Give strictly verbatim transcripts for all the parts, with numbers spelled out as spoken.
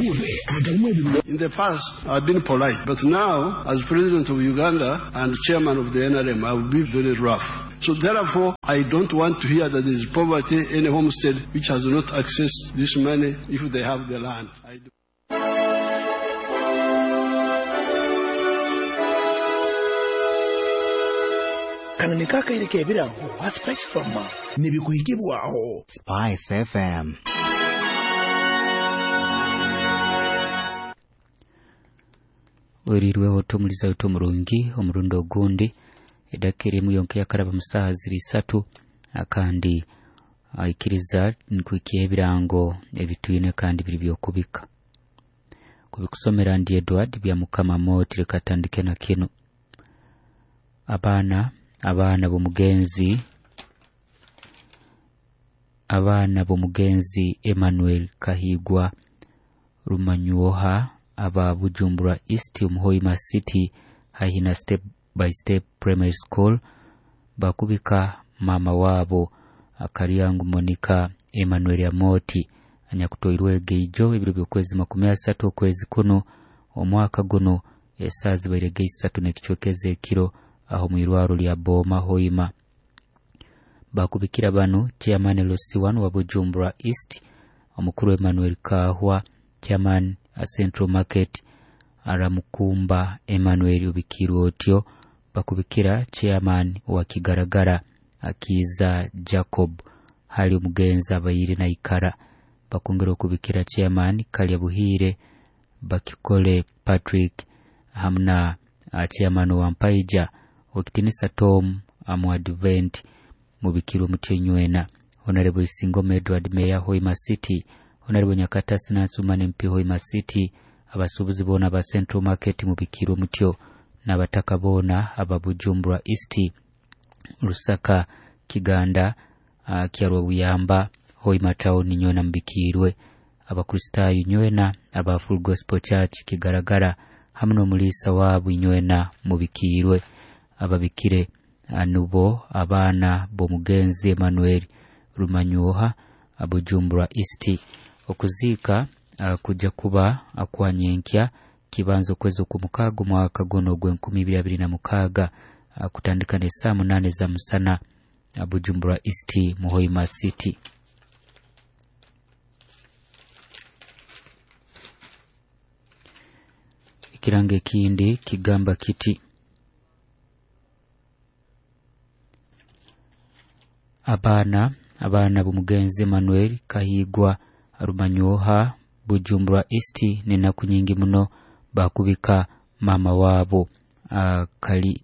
In the past, I've been polite, but now, as president of Uganda and chairman of the N R M, I will be very rough. So therefore, I don't want to hear that there is poverty in a homestead which has not accessed this money if they have the land. I do. Kanamikaka ilike birango wa Spice F M nibikuikibu aho Spice F M. Werirwe otumuliza utumurungi omurundo ogundi edakere muyonke yakaraba musazi bisatu akandi aikiriza nkuikiye birango ebituyine kandi biri byokubika kubikusomera ndi Edward bya mukama motire katandike na kino abana abana b'umugenzi abana b'umugenzi Emmanuel Kahigwa Rumanyuoha aba Bujumbura East Muhoima City Haina Step by Step Primary School bakubika mama wabo Akariyangu Monica Emmanuel Amoti anyakutoirwe geijo ibiro byokwezi makumi asatu okwezi kuno omwaka guno esazi bayirege isatu nekichokeze kiro aho mwirwaro lya Boma Hoima bakubikira bano chairman Losiwan wa Bujumbura East omukuru Emmanuel Kahwa chairman a Central Market aramukumba Emmanuel ubikiru otyo bakubikira chairman wa Kigaragara Akiza Jacob hali umugenza bayire na ikara bakongera kubikira chairman Kalyabuhire Bakikole Patrick hamna chairman wa Mpaija wakitinisa Tom amu Advent mubikiru mutyenywena Honorable Singome Edward Meya Hoima City Honorable Nyakata Sinasumane M P Hoima City abasubuzi bona ba Central Market mubikiru mutyo nabataka bona aba Bujumbura East Rusaka Kiganda uh, Kyarwa Buyamba Hoima Town nywena mbikirwe abakristayo nywena aba Full Gospel Church Kigaragara hamno mulisa wabu nywena mubikirwe ababikire anubo abana bomugenzi Emmanuel Rumanyuoha Abujumbura East okuzika uh, kuja kuba akwanyenkya kibanzo kwezo kumukago mwaka gono gwe nkumi ibiri abiri na mukaga uh, kutandika ne saa munane za musana Abujumbura East Muhoima City. Ikirange kindi kigamba kiti abana abana b'umugenzi Emmanuel Kahigwa Rumanyuoha Bujumbura East nina kunyingi muno bakubika mama wabo uh, kali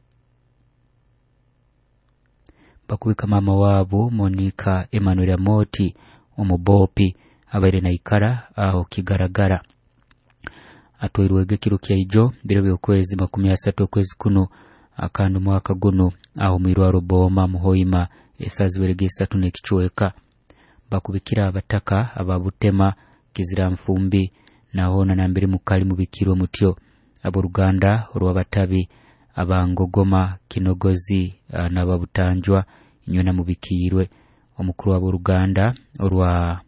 bakubika mama wabo Monica Emmanuel Amoti omubopi abaire na ikara aho Kigaragara atwirwege kiro kyaijo biro byokwezi makumi asatu okwezi kuno akandu mwaka guno aho mwirwaro Boma Muhoima esazi werege isatu nekichweka bakubikira abataka ababutema Kizira Mfumbi nahona nambere mukali mubikiro mutyo abo Ruganda rwabatabi abangogoma Kinogozi uh, nababutanjwa nywena mubikirwe omukuru wa Ruganda orwa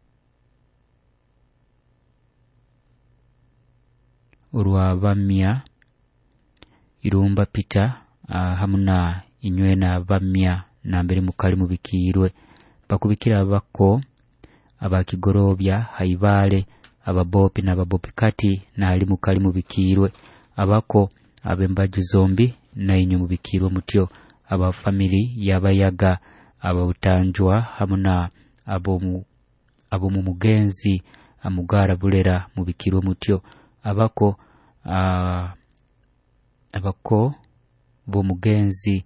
orwa bamya Irumba Peter uh, hamuna inywena bamya nambere mukali mubikirwe bakubikira bako abakigorobya Haibale ababopi n'ababopi kati na ali mukali mubikirwe abako abembaju zombi na inyo mubikirwe mutyo aba family yabayaga ababutanjwa hamuna abo abo mu mugenzi amugara bulera mubikirwe mutyo abako uh, abako bo mugenzi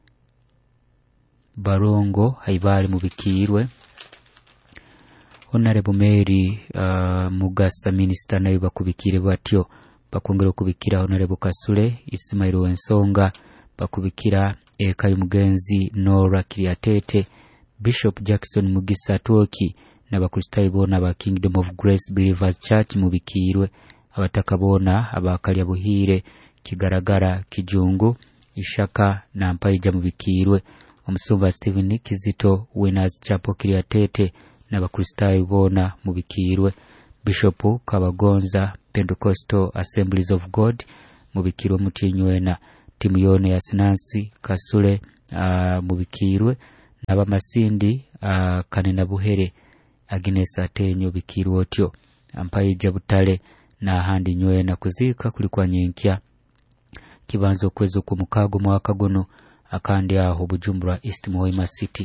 Barongo Haibale mubikirwe Honorable Mary uh, Mugasa minister nayo bakubikire batyo bakongera kubikira Honorable Kasule Ismail Wensonga bakubikira eka y'umugenzi Nora Kiriatete Bishop Jackson Mugisa Toki n'abakristayo bona ba Kingdom of Grace Believers Church mubikirwe abataka bona abakalya buhire Kigaragara Kijungu Ishaka na Mpaija mubikirwe omusumba Stephen Kizito Winners Chapel Kiriatete n'abakristayo bona mubikirwe Bishop Kabagonza Pentecostal Assemblies of God mubikirwe mutinywena timu yone ya Sinansi Kasule uh, mubikirwe n'abamasindi uh, Kanena Buhere Agnes Atenyo bikirwe otyo Ampaye Jabutale na handi nywena kuzika kulikwa nyenkya kibanzo kwezo ku mukago mwaka guno akandi aho Bujumbura East Muhima City.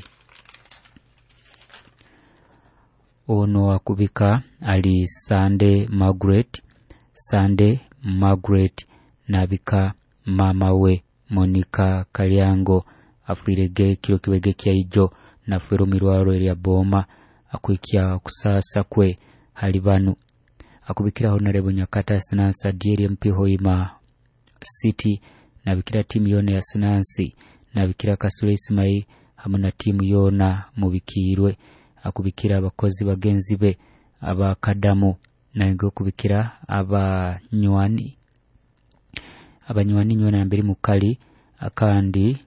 Ono akubika ali Sunday Margaret Sunday Margaret nabika mama we Monica Kalyango afirege kilo kiwege kya ijo na fero mirwaro ya boma akwikia kusasa kwe halibanu akubikira Honorable Nyakata Sinansa Dieri M P Hoima City nabikira timu yone ya Sinansi nabikira Kasule Ismail hamwe na timu yona mubikirwe akubikira abakozi bagenzi be abakadamu nango kubikira abanywani abanywani nywena mbere mukali akandi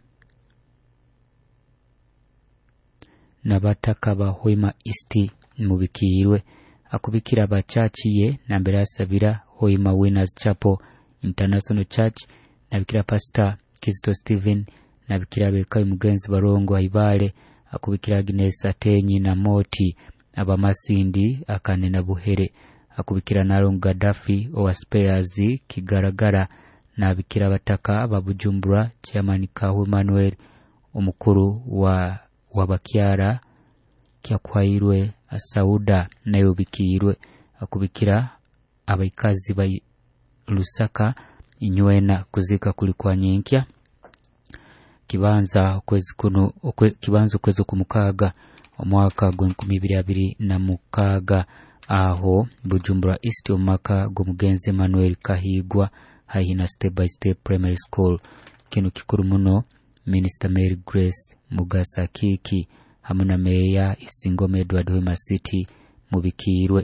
nabataka ba Hoima East mubikirwe akubikira abachachiye nambere asabira Hoima Winners Chapel International Church nabikira Pastor Kisto Steven nabikira beka mugenzi barongo Aibale akubikira Agnes Atenyi na Moti abamasindi Akanena Buhere akubikira Naron Gaddafi owa Spares Kigaragara nabikira bataka babujumbura Chairman Kahu Emmanuel omukuru wa wabakyara kyakwairwe Asauda nayo bikirwe akubikira abaikazi ba Lusaka inywena kuzika kulikwa nyenkya kibanza kwezi kuno okwe, kibanza kwezi kumukaga omwaka gwa nkumi ibiri abiri na mukaga aho Bujumbura East omaka gumugenzi Emmanuel Kahigwa haina Step by Step Primary School kino kikuru muno Minister Mary Grace Mugasa Kiki hamuna meya Isingome Edward Hoima City mubikirwe.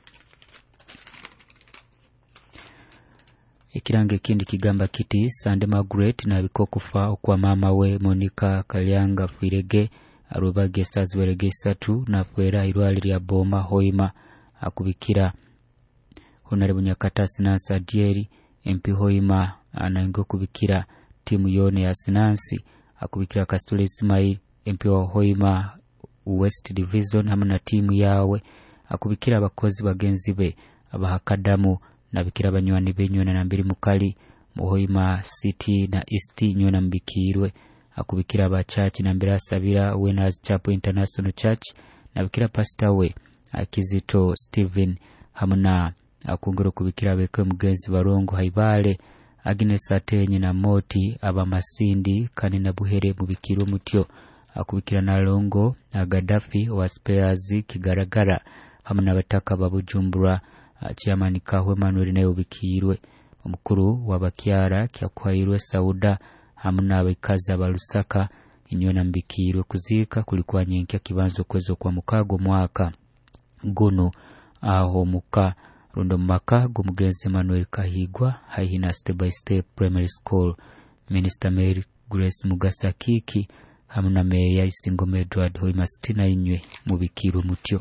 Ikirange kindi kigamba kiti Sunday Margaret na bikokufa okwa mama we Monica Kalyanga Firege arubage Stars Werege satu na fwera irwali ya boma Hoima akubikira Honorable Nyakata Sinansa Dieri M P Hoima anango kubikira timu yone ya Sinansi akubikira Kasule Ismail M P wa Hoima West Division hamwe na timu yawe akubikira abakozi bagenzi be abahakadamu nabikira abanywani benywena na mbiri mukali Muhoima City na East nywena mbikirwe akubikira abachachi na mbira Sabira Winners Chapel International Church nabikira Pastor we Akizito Steven hamuna akungero kubikira beke mugenzi barongo Haibale Agnes Atenyi na Moti abamasindi Kanena Buhere mubikirwe mutyo akubikira na Longo na Gaddafi wa Spares Kigaragara hamuna bataka babujumbura Chairman Kahu Emmanuel nayo bikirwe omukuru wabakyara kyakwairwe Sauda hamuna abikaza abalusaka inywena mbikirwe kuzika kulikwa nyenkya kibanzo kwezo kwa mukago mwaka guno aho muka rundo maka gumugenzi Emmanuel Kahigwa haina Step by Step Primary School Minister Mary Grace Mugasa Kiki hamuna meya Isingome Edward Hoima City na inywe mubikirwe mutyo.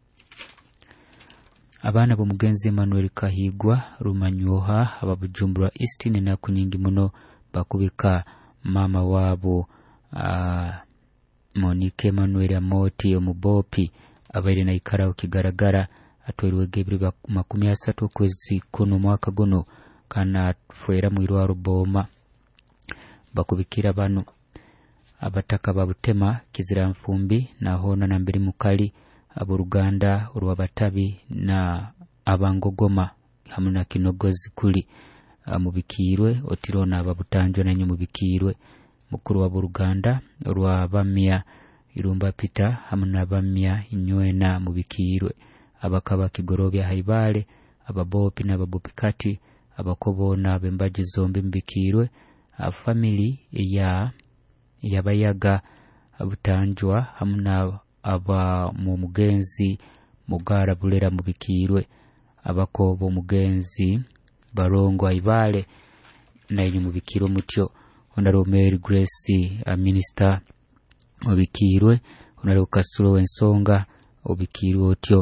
Abana bo mugenzi Emmanuel Kahigwa Rumanyuha ababujumbura East ni na kunyingi muno bakubika mama wabo uh, Monique Emmanuel Amoti omubopi abaire na ikara Kigaragara atwerwe Gabriel makumi asatu kwezi kuno mwaka guno kana fwera mwirwa ruboma bakubikira bano abataka babutema Kizira Mfumbi na hona na mbiri mukali aburuganda urwabatabi na abangogoma hamuna Kinogozi kuli mubikirwe otirona ababutanjwe nanyo mubikirwe mukuru wa buruganda urwabamya Irumba Peter hamuna bamya inywena mubikirwe abakaba Kigorobya Haibale ababopi na babopikati abakobona bembaji zombi mbikirwe a family ya yabayaga abutanjwa hamuna aba mu mugenzi Mugara Bulera mubikirwe abakobo mugenzi Barongo Aibale na inyu mubikirwe mutyo Honorable Mary Grace a minister mubikirwe Honorable Kasuro Wensonga obikirwe otyo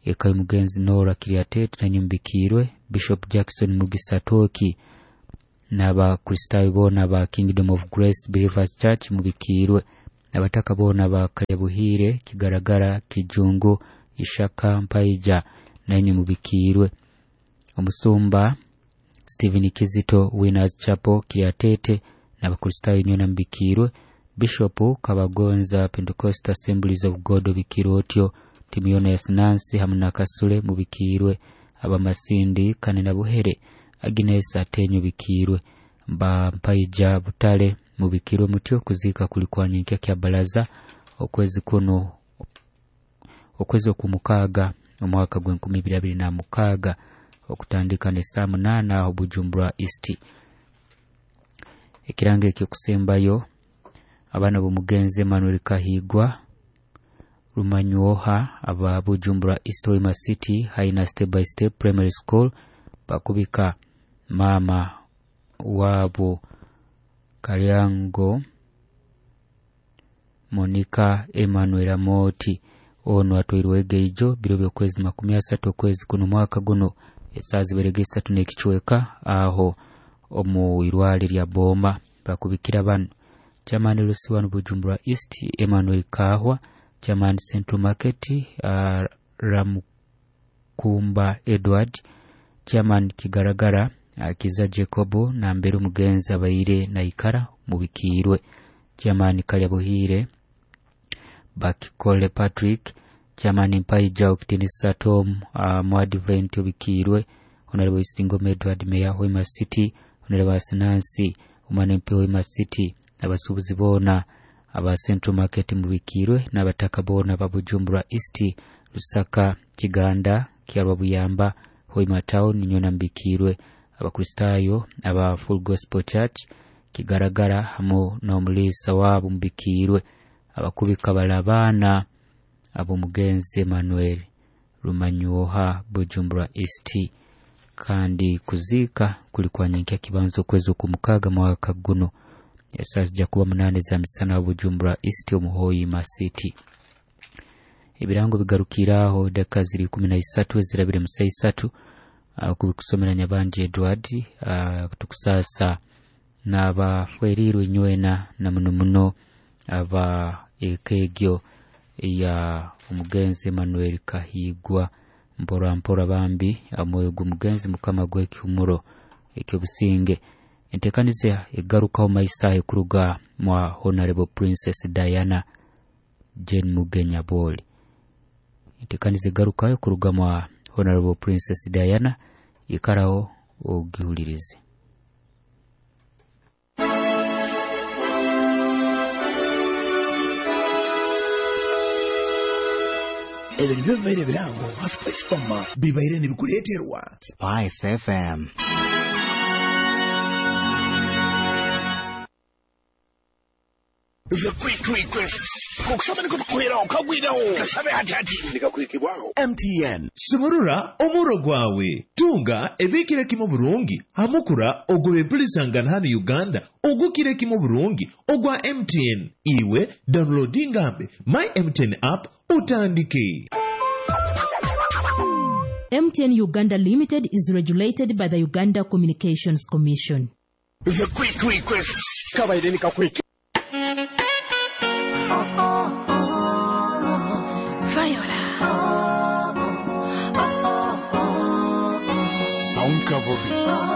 eka mugenzi Nora Kiriatete na nyumbikirwe Bishop Jackson Mugisatoki naba Kristayo bona ba Kingdom of Grace Believers Church mubikirwe nabataka bona ba Kalyabuhire Kigaragara Kijungu Ishaka Mpaija nanyu mubikirwe omusumba Stephen Kizito Winners Chapel Kiriatete n'abakristayo nyona mbikirwe Bishop Kabagonza Pentecost Assemblies of God bikirotyo Timiyona Yasinansi hamuna Kasule mubikirwe abamasindi kanena buhere Agnes Atenyo bikirwe ba Mpaija Butale mubikirwe mutyo kuzika kulikwanya nkya kya balaza okwezi kuno okwezi okumukaga omwaka gwa nkumi bbiri abiri na mukaaga okutandika ne saa munana aho Bujumbura East. Ekirange ekyo kusembayo abana b'omugenzi Emmanuel Kahigwa Rumanyuoha aba Bujumbura East Hoima City haina step by step primary school bakubika mama wabo Kalyango Monica Emmanuel Amoti ono atwirwege ijo biro byokwezi makumi asatu okwezi kuno mwaka guno esazi beregesa tunekichweka aho omu irwali lya Boma bakubikira bano Chamani Lusiwanu Bujumbura East Emmanuel Kahwa Chamani Central Market uh, Ramukumba Edward Chamani Kigaragara uh, Kiza Jacobo na mbere umugenzi abayire na Ikara mubikirwe Chamani Kalyabuhire Bakikole Patrick Chamani Mpaija Okutinisa Tom uh, Mwadvent ubikirwe Honorable Istingo Edward Meya Hoima City Honorable Sinansi Umanempe Hoima City abasubuzi bona aba Central Market mubikirwe n'abataka bona babujumbura East Lusaka Kiganda Kyababuyamba Hoima Town nyona mbikirwe abakristayo aba Full Gospel Church Kigaragara hamo na umulisa wabo mbikirwe abakubika balabana abo mugenzi Emmanuel Rumanyuoha Bujumbura East kandi kuzika kulikwanya nkya kibanzo kwezo kumukaga mwaka guno esas jakuba munane za misana Bujumbura East Hoima City. Ibirango bigarukiraho daka ziri kumi na isatu zirabire musa isatu uh, kubikusomera nyabanje Edward uh, tukusasa naba fwerirwe nywena na muno muno aba ekegyo ya umugenzi Emmanuel Kahigwa mbora mpora bambi amoyo gumugenzi mukama gwe kyumuro ekyo businge entekanize egarukaho maisahe kuruga mwa Honorable Princess Diana Jane Mugenya Boli entekanize egarukaho kuruga mwa Honorable Princess Diana ikaraho ogihulirize. Ele nibyo bibaire birango ha Spice Farm bibaire nibikuleterwa Spice F M. The quick quick quick kukusoma niko tukwera okagwiraho kasabe hati hati nikakwikibwaho M T N Sumurura omuro gwawe tunga ebikire kimo burungi hamukura ogobe pulisangana hano Uganda ogukire kimo burungi ogwa M T N iwe downloading ambe my M T N app utandike. M T N Uganda Limited is regulated by the Uganda Communications Commission. The quick quick quick kabaide nikakwiki Viola Sound cover.